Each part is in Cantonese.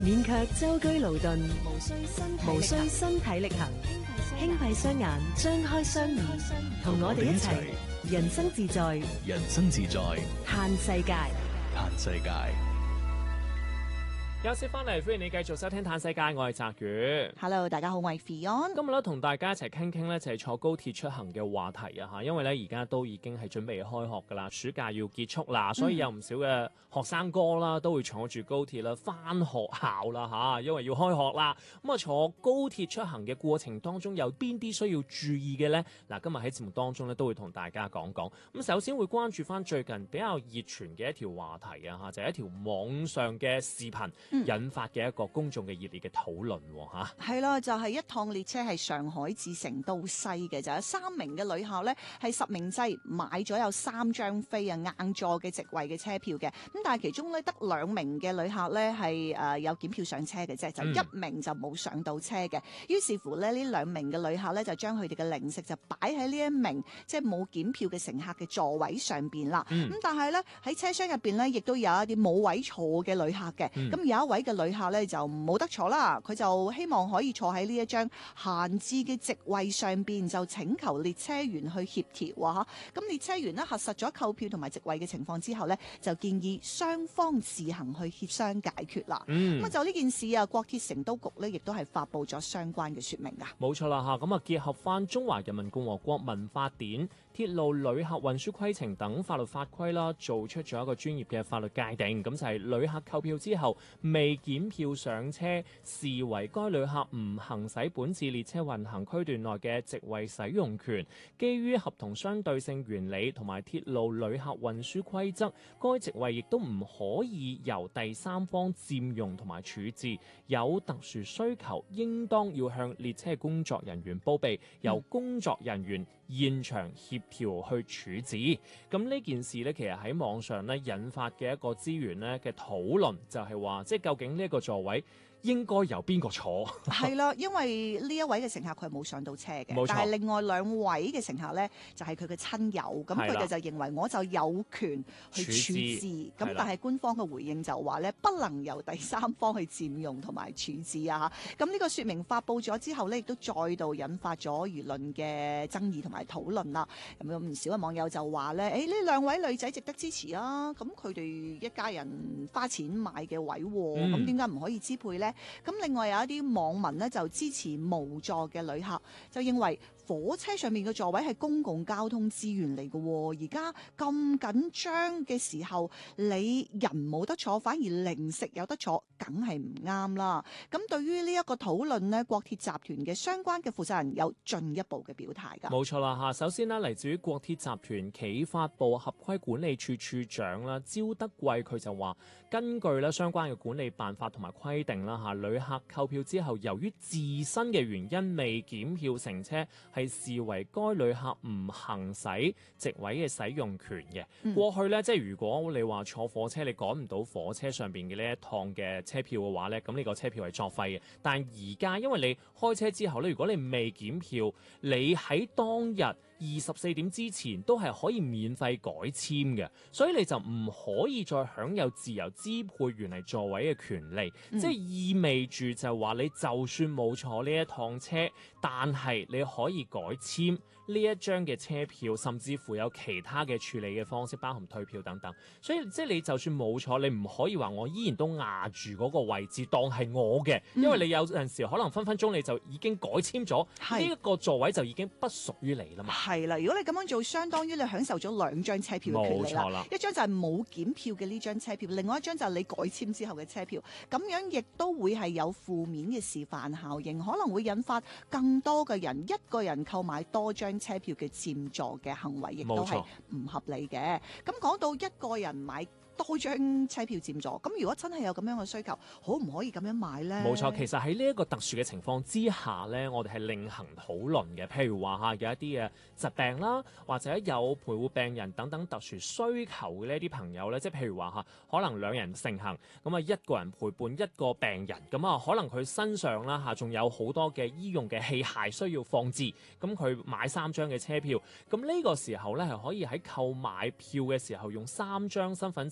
勉強舟車勞頓，無需身體力行，輕閉雙眼，張開雙耳，同我哋一齊人生自在， 人生自在， 嘆世界。 嘆世界。 休息翻嚟，歡迎你繼續收聽《嘆世界》，我係澤宇。 Hello， 大家好，我係 Fion。 今日咧同大家一齊傾傾咧，就係坐高鐵出行嘅話題啊吓，因為咧而家都已經係準備開學噶啦，暑假要結束啦，所以有唔少嘅學生哥啦都會坐住高鐵啦翻學校啦吓，因為要開學啦。咁啊，坐高鐵出行嘅過程當中有邊啲需要注意嘅呢？嗱，今日喺節目當中咧都會同大家講講。咁首先會關注翻最近比較熱傳嘅一條話題啊吓，就係一條網上嘅視頻。引發嘅一個公眾嘅熱烈嘅討論吓， 係啦，就係一趟列車係上海至成都西嘅，就有3名嘅旅客呢係實名制買咗有3張飛啊硬座嘅席位嘅車票嘅，咁但係其中呢得2名嘅旅客呢係有檢票上車嘅啫，就1名就冇上到車嘅。於是乎呢2名嘅旅客呢就將佢哋嘅零食就擺喺呢一名即係冇檢票嘅乘客嘅座位上邊啦。咁但係呢喺車廂入邊呢亦都有一啲冇位坐嘅旅客嘅，咁有一位嘅旅客咧就冇得坐啦，佢就希望可以坐喺呢一張閒置嘅席位上邊，就請求列車員去協調啊吓。咁列車員呢核實咗購票同埋席位嘅情況之後呢，就建議雙方自行去協商解決啦。咁就呢件事啊，國鐵成都局呢亦都係發布咗相關嘅說明噶。 冇錯啦吓，咁啊結合翻中華人民共和國民法典、鐵路旅客運輸規程等法律法規啦，做出咗一個專業嘅法律界定。咁就係旅客購票之後未檢票上車，視為該旅客唔行使本次列車運行區段內嘅席位使用權。基於合同相對性原理同埋鐵路旅客運輸規則，該席位亦都唔可以由第三方佔用同埋處置。有特殊需求，應當要向列車工作人員報備，由工作人員現場協調去處置。咁呢件事呢，其實喺網上呢引發嘅一個資源呢嘅討論，就係話，即係究竟呢一個座位應該由邊個坐？係啦，因為呢一位嘅乘客佢係冇上到車嘅， 冇錯， 但係另外2位嘅乘客呢，就係佢嘅親友，咁佢哋就認為我就有權去處置，咁但係官方嘅回應就話呢，不能由第三方去佔用同埋處置啊。咁呢個說明發布咗之後呢，亦都再度引發咗輿論嘅爭議同埋討論啦。咁有唔少嘅網友就話呢，呢2位女仔值得支持啊，咁佢哋一家人花錢買嘅位，咁點解唔可以支配呢？咁另外有一啲網民呢，就支持無座嘅旅客，就認為火車上面嘅座位係公共交通資源嚟嘅，而家咁緊張嘅時候，你人冇得坐，反而零食有得坐，梗係唔啱啦。咁對於呢一個討論呢，國鐵集團嘅相關嘅負責人有進一步嘅表態㗎。 冇錯啦嚇，首先呢，嚟自於國鐵集團企發部合規管理處處長啦，招德貴佢就話，根據咧相關嘅管理辦法同埋規定啦嚇，旅客購票之後，由於自身嘅原因未檢票乘車，係視為該旅客唔行使席位嘅使用權嘅。過去呢，即係如果你話坐火車你趕唔到火車上邊嘅呢一趟嘅車票嘅話呢，咁呢個車票係作廢嘅。但係而家因為你開車之後呢，如果你未檢票，你喺當日24點之前都係可以免費改簽嘅，所以你就唔可以再享有自由支配原嚟座位嘅權利，即係意味住就話你就算冇坐呢一趟車，但係你可以改簽呢一張嘅車票，甚至乎有其他嘅處理嘅方式，包含退票等等。所以即係你就算冇坐，你唔可以話我依然都壓住嗰個位置當係我嘅，因為你有陣時可能分分鐘你就已經改簽咗呢一個座位就已經不屬於你啦嘛。 係啦，如果你咁樣做，相當於你享受咗2張車票嘅權利啦。一張就係冇檢票嘅呢張車票，另外一張就係你改簽之後嘅車票。咁樣亦都會係有負面嘅示範效應，可能會引發更多嘅人一個人購買多張車票嘅佔座嘅行為，亦都係唔合理嘅。咁講到一個人買多張車票佔座，咁如果真係有咁樣嘅需求，可唔可以咁樣買呢？ 冇錯，其實喺呢一個特殊嘅情況之下呢，我哋係另行討論嘅。譬如話有一啲嘅疾病啦，或者有陪護病人等等特殊需求嘅呢啲朋友呢，即係譬如話可能2人成行，咁啊一個人陪伴一個病人，咁啊可能佢身上啦仲有好多嘅醫用嘅器械需要放置，咁佢買3張嘅車票，咁呢個時候呢，係可以喺購買票嘅時候用3張身份證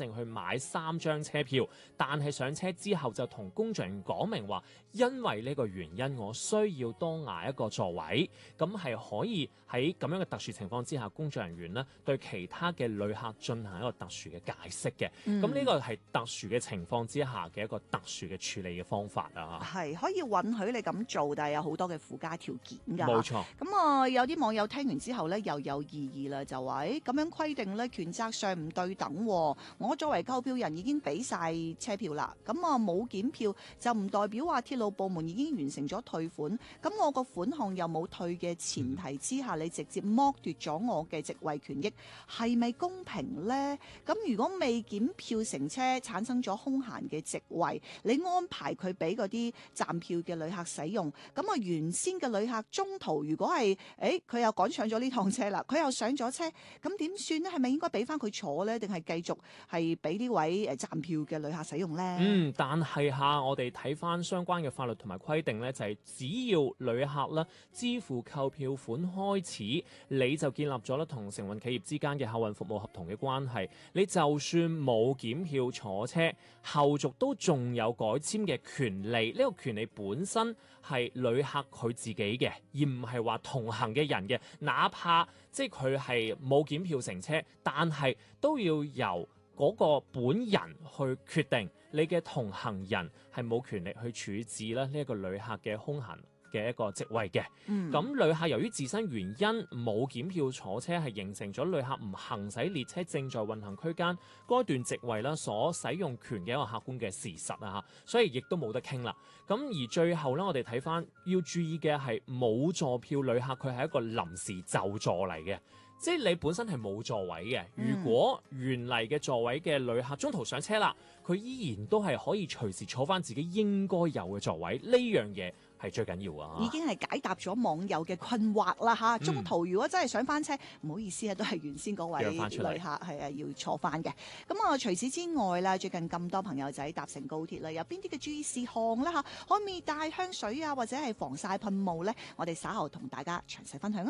證去買3張車票，但係上車之後就同工作人員講明話，因為呢個原因我需要多捱一個座位，咁係可以喺咁樣嘅特殊情況之下，工作人員呢對其他嘅旅客進行一個特殊嘅解釋嘅。咁呢個係特殊嘅情況之下嘅一個特殊嘅處理嘅方法啊。 係可以允許你咁做，但係有好多嘅附加條件㗎。 冇錯。 咁啊，有啲網友聽完之後咧，又有異議啦，就話：咁樣規定咧，權責上唔對等喎。我作為購票人已經俾晒車票啦，咁啊冇檢票就唔代表話鐵路部門已經完成咗退款。咁我個款項又冇退嘅前提之下，你直接剝奪咗我嘅席位權益，係咪公平呢？咁如果未檢票乘車產生咗空閒嘅席位，你安排佢俾嗰啲站票嘅旅客使用，咁啊原先嘅旅客中途如果係佢又趕上咗呢趟車啦，佢又上咗車，咁點算呢？係咪應該俾翻佢坐呢？定係繼續係俾呢位站票嘅旅客使用呢？ 但係我哋睇翻相關嘅法律同埋規定呢，就係只要旅客啦支付購票款開始，你就建立咗同承運企業之間嘅客運服務合同嘅關係。你就算冇檢票坐車，後續都仲有改簽嘅權利。呢個權利本身係旅客佢自己嘅，而唔係話同行嘅人嘅。哪怕即係佢係冇檢票乘車，但係都要由嗰個本人去決定，你嘅同行人係冇權力去處置咧呢一個旅客嘅空閒嘅一個職位嘅。咁旅客由於自身原因冇檢票坐車，係形成咗旅客唔行使列車正在運行區間該段席位啦所使用權嘅一個客觀嘅事實啊，所以亦都冇得傾啦。咁而最後咧，我哋睇翻要注意嘅係冇座票旅客，佢係一個臨時就座嚟嘅。即係你本身係冇座位嘅，如果原嚟嘅座位嘅旅客中途上車啦，佢依然都係可以隨時坐翻自己應該有嘅座位，呢樣嘢係最緊要啊！ 已經係解答咗網友嘅困惑啦嚇。中途如果真係想翻車，唔好意思啊，都係原先嗰位旅客係啊要坐翻嘅。咁啊，除此之外啦，最近咁多朋友仔搭乘高鐵啦，有邊啲嘅注意事項啦嚇？可唔可以帶香水啊，或者係防曬噴霧呢？我哋稍後同大家詳細分享啊！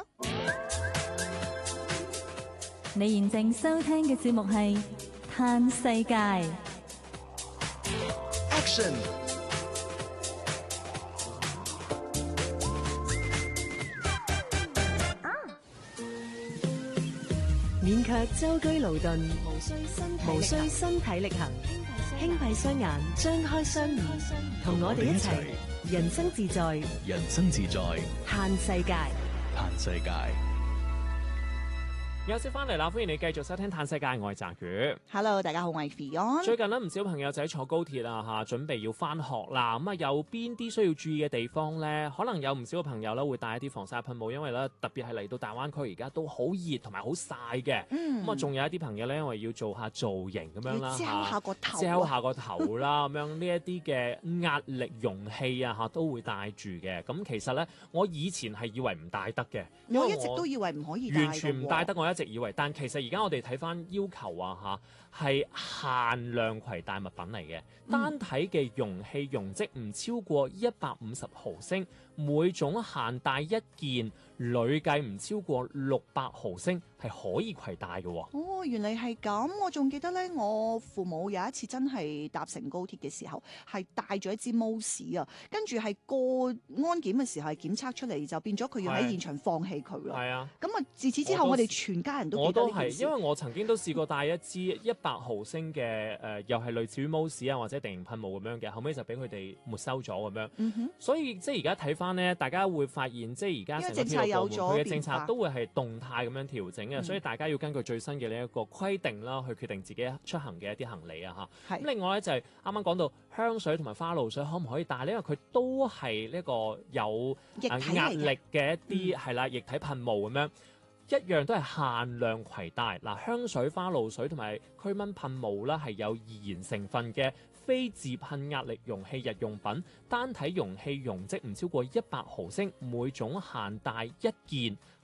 你現正收聽嘅節目係《嘆世界》。 Action！ 勉強舟車勞頓，無需身體力行，輕閉雙眼，張開雙耳，同我哋一齊人生自在， 人生自在， 嘆世界。 嘆世界。 有時翻嚟啦，歡迎你繼續收聽《嘆世界》，我係澤宇。 Hello， 大家好，我係 Fion。 最近呢，唔少朋友仔坐高鐵啊嚇，準備要翻學啦。咁有邊啲需要注意嘅地方呢？可能有唔少嘅朋友咧會帶一啲防曬噴霧，因為咧特別係嚟到大灣區而家都好熱同埋好曬嘅。咁仲有一啲朋友咧，因為要做下造型咁樣啦， 遮下個頭， 遮下個頭啦，咁樣呢一啲嘅壓力容器啊都會帶住嘅。咁其實咧，我以前係以為唔帶得嘅， 我一直都以為唔可以帶， 完全唔帶得，我一直以為，但其實而家我哋睇翻要求啊係限量攜帶物品嚟嘅，單體嘅容器容積唔超過150毫升，每種限帶一件，累計唔超過600毫升係可以攜帶嘅。 哦，原來係咁，我仲記得咧，我父母有一次真係搭乘高鐵嘅時候，係帶咗一支 MOS 啊，跟住係過安檢嘅時候係檢測出嚟，就變咗佢要喺現場放棄佢咯。係啊，咁啊自此之後，我哋全家人都記得呢件事。 因為我曾經都試過帶一支100毫升嘅又係類似於 MOS 啊或者定型噴霧咁樣嘅，後尾就俾佢哋沒收咗咁樣。所以即係而家睇翻呢，大家會發現即係而家成個鐵路部門佢嘅政策都會係動態咁樣調整嘅，所以大家要根據最新嘅呢一個規定啦，去決定自己出行嘅一啲行李啊嚇。咁另外咧就係啱啱講到香水同埋花露水可唔可以帶呢？因為佢都係呢個有壓力嘅一啲係啦液體噴霧咁樣。一樣都係限量攜帶嗱，香水、花露水同埋驅蚊噴霧啦，係有易燃成分嘅非自噴壓力容器日用品，單體容器容積唔超過100毫升，每種限帶一件，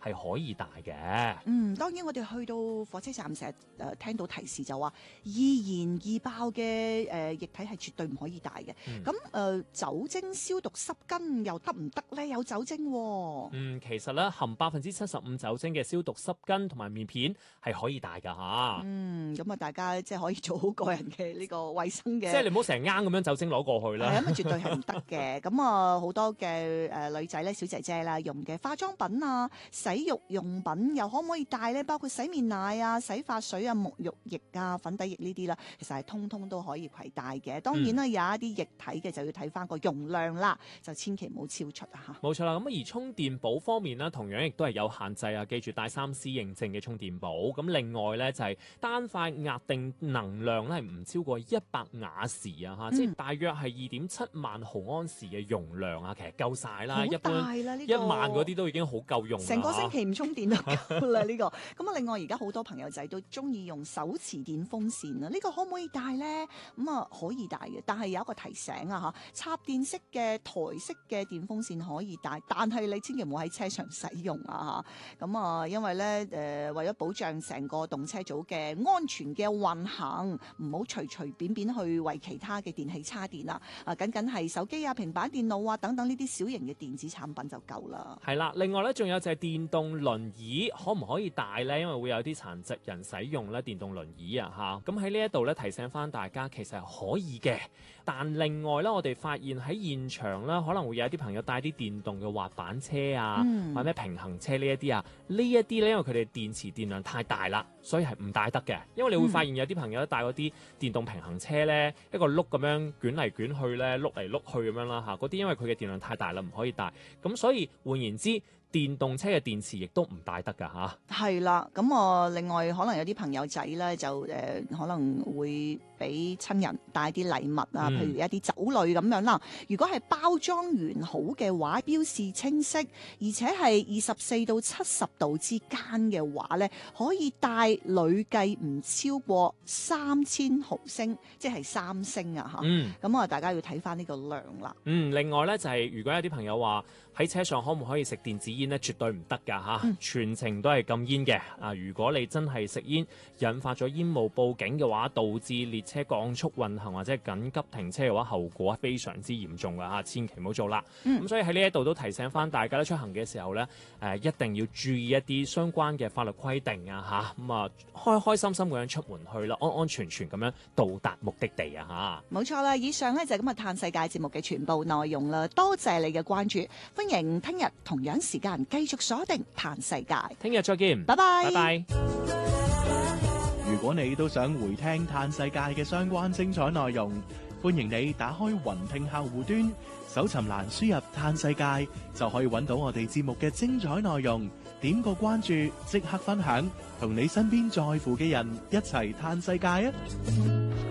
係可以戴嘅。 當然我哋去到火車站成日聽到提示就話易燃易爆嘅液體係絕對唔可以帶嘅。咁酒精消毒濕巾又得唔得咧？有酒精喎。 其實咧含75%酒精嘅消毒濕巾同埋面片係可以帶㗎嚇。 咁啊大家即係可以做好個人嘅呢個衛生嘅。 即係你唔好成啱咁樣酒精攞過去啦。 係啊，咁絕對係唔得嘅。咁啊好多嘅女仔咧、小姐姐啦用嘅化妝品啊、洗浴用品又可唔可以帶咧？包括洗面奶啊、洗髮水啊、沐浴液啊、粉底液呢啲啦，其實係通通都可以攜帶嘅。當然啦，有一啲液體嘅就要睇翻個容量啦，就千祈唔好超出啊嚇。 冇錯啦，咁而充電寶方面呢，同樣亦都係有限制啊，記住帶3C 認證嘅充電寶。咁另外咧就係單塊額定能量咧係唔超過100瓦時啊嚇，即係大約係2.7萬毫安時嘅容量啊，其實夠晒啦。一般1萬嗰啲都已經好夠用啦。 成個星期唔充電都夠啦呢個。咁啊，另外而家好多朋友仔都中意用手持電風扇啊，呢個可唔可以帶咧？咁啊可以帶嘅，但係有一個提醒啊嚇，插電式嘅台式嘅電風扇可以帶，但係你千祈唔好喺車上使用啊嚇。咁啊，因為咧為咗保障成個動車組嘅安全嘅運行，唔好隨隨便便去為其他嘅電器叉電啊！僅係手機啊、平板電腦啊等等呢啲小型嘅電子產品就夠啦。 係啦，另外咧仲有就係電動輪椅可唔可以帶咧？因為會有啲殘疾人使用咧電動輪椅啊嚇。咁喺呢一度咧提醒翻大家，其實係可以嘅。但另外咧，我哋發現喺現場咧，可能會有啲朋友帶啲電動嘅滑板車啊，或者咩平衡車呢一啲啊，呢一啲咧，因為佢哋電池電量太大啦，所以係唔帶得嘅。因為你會發現有啲朋友帶嗰啲電動平衡車咧，一個轆咁樣捲嚟捲去咧，碌嚟碌去咁樣啦嚇。嗰啲因為佢嘅電量太大啦，唔可以帶。咁所以換言之，電動車嘅電池亦都唔帶得㗎嚇。係啦，咁另外可能有啲朋友仔咧就可能會俾親人帶啲禮物啊，譬如一啲酒類咁樣啦。如果係包裝完好嘅話，標示清晰，而且係24到70度之間嘅話咧，可以帶累計唔超過3000毫升，即係3升啊嚇。咁大家要睇翻呢個量啦。 另外咧就係如果有啲朋友話喺車上可唔可以食電子煙咧？絕對唔得㗎嚇，全程都係禁煙嘅。如果你真係食煙引發咗煙霧報警嘅話，導致列車降速運行或者緊急停車嘅話，後果非常之嚴重㗎嚇，千祈唔好做啦。咁所以喺呢一度都提醒翻大家咧，出行嘅時候咧一定要注意一啲相關嘅法律規定啊嚇。咁開開心心咁樣出門去啦，安安全全咁樣到達目的地啊嚇。 冇錯啦，以上咧就係今日嘆世界節目嘅全部內容啦。多謝你嘅關注，歡迎聽日同樣時間繼續鎖定嘆世界。 聽日再見， 拜拜。 拜拜。 如果你都想回聽嘆世界嘅相關精彩內容，歡迎你打開雲聽客戶端，搜尋欄輸入嘆世界，就可以揾到我哋節目嘅精彩內容。點個關注，即刻分享，同你身邊在乎嘅人一齊嘆世界啊！